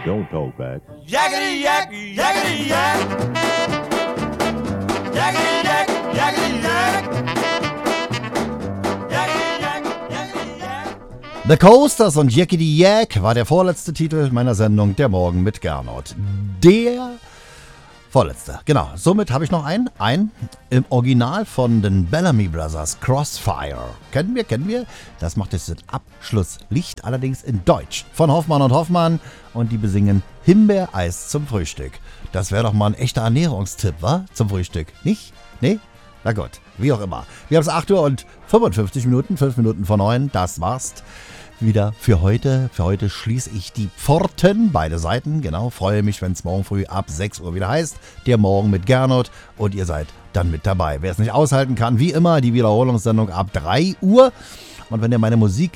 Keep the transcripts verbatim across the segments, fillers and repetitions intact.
Don't talk back. Yakety yak, yakety yak. Yakety yak, yakety yak. Yakety yak, yakety yak. The Coasters und Yakety Yak war der vorletzte Titel meiner Sendung Der Morgen mit Gernot. Der vorletzte, genau. Somit habe ich noch einen, einen im Original von den Bellamy Brothers, Crossfire. Kennen wir, kennen wir. Das macht jetzt das Abschlusslicht, allerdings in Deutsch. Von Hoffmann und Hoffmann und die besingen Himbeereis zum Frühstück. Das wäre doch mal ein echter Ernährungstipp, wa? Zum Frühstück. Nicht? Nee? Na gut, wie auch immer. Wir haben es acht Uhr und fünfundfünfzig Minuten, fünf Minuten vor neun. Das war's wieder für heute. Für heute schließe ich die Pforten, beide Seiten. Genau, freue mich, wenn es morgen früh ab sechs Uhr wieder heißt. Der Morgen mit Gernot und ihr seid dann mit dabei. Wer es nicht aushalten kann, wie immer, die Wiederholungssendung ab drei Uhr. Und wenn ihr meine Musik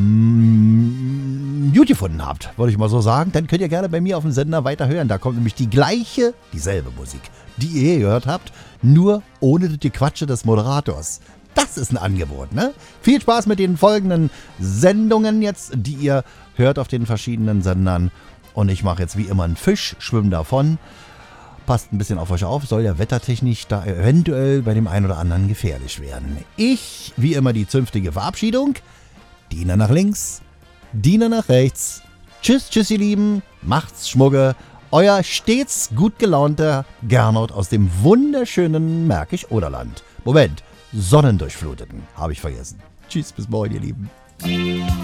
mm, gut gefunden habt, würde ich mal so sagen, dann könnt ihr gerne bei mir auf dem Sender weiterhören. Da kommt nämlich die gleiche, dieselbe Musik, die ihr gehört habt, nur ohne das Gequatsche des Moderators. Das ist ein Angebot, ne? Viel Spaß mit den folgenden Sendungen jetzt, die ihr hört auf den verschiedenen Sendern. Und ich mache jetzt wie immer einen Fisch, schwimme davon. Passt ein bisschen auf euch auf, soll ja wettertechnisch da eventuell bei dem einen oder anderen gefährlich werden. Ich, wie immer, die zünftige Verabschiedung. Diener nach links, Diener nach rechts. Tschüss, tschüss, ihr Lieben. Macht's Schmugge. Euer stets gut gelaunter Gernot aus dem wunderschönen Märkisch-Oderland. Moment. Sonnendurchfluteten, habe ich vergessen. Tschüss, bis morgen, ihr Lieben.